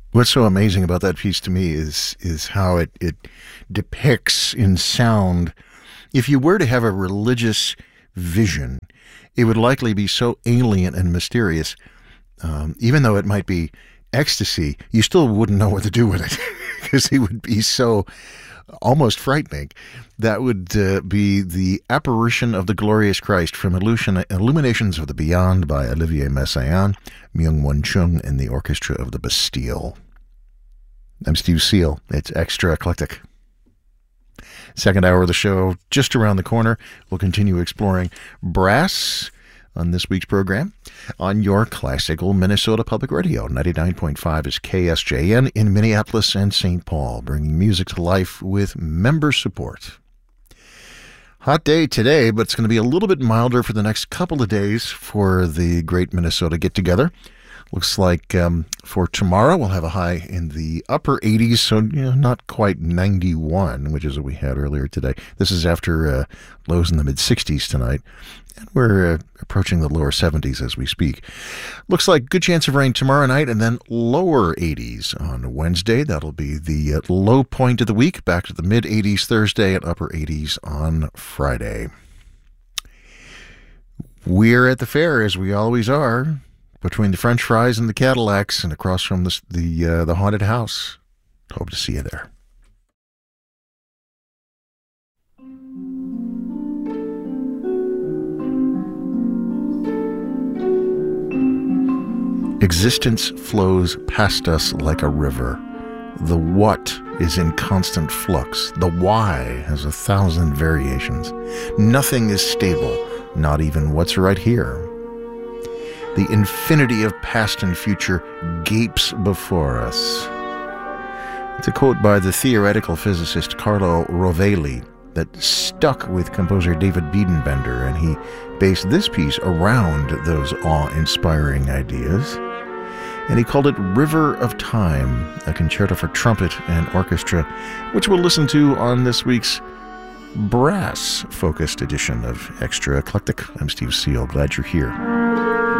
What's so amazing about that piece to me is how it depicts in sound. If you were to have a religious vision, it would likely be so alien and mysterious. Even though it might be ecstasy, you still wouldn't know what to do with it because it would be so almost frightening. That would be The Apparition of the Glorious Christ from Illuminations of the Beyond by Olivier Messiaen, Myung-Whun Chung, and the Orchestra of the Bastille. I'm Steve Seal. It's Extra Eclectic. Second hour of the show just around the corner. We'll continue exploring brass on this week's program on your classical Minnesota Public Radio. 99.5 is KSJN in Minneapolis and St. Paul, bringing music to life with member support. Hot day today, but it's going to be a little bit milder for the next couple of days for the Great Minnesota Get-Together. Looks like for tomorrow we'll have a high in the upper 80s, so not quite 91, which is what we had earlier today. This is after lows in the mid-60s tonight, and we're approaching the lower 70s as we speak. Looks like good chance of rain tomorrow night, and then lower 80s on Wednesday. That'll be the low point of the week, back to the mid-80s Thursday and upper 80s on Friday. We're at the fair, as we always are, between the French fries and the Cadillacs and across from the haunted house. Hope to see you there. Existence flows past us like a river. The what is in constant flux. The why has 1,000 variations. Nothing is stable, not even what's right here. The infinity of past and future gapes before us. It's a quote by the theoretical physicist Carlo Rovelli that stuck with composer David Biedenbender, and he based this piece around those awe-inspiring ideas. And he called it River of Time, a concerto for trumpet and orchestra, which we'll listen to on this week's brass-focused edition of Extra Eclectic. I'm Steve Seal. Glad you're here.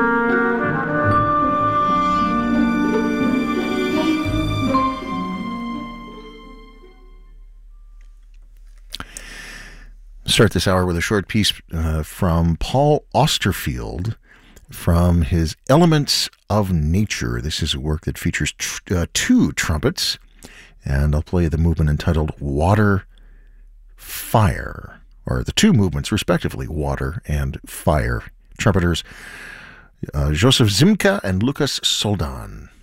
Start this hour with a short piece from Paul Austerfield from his Elements of Nature. This is a work that features two trumpets, and I'll play the movement entitled Water, Fire, or the two movements respectively, Water and Fire. Trumpeters Joseph Zimka and Lucas Soldan.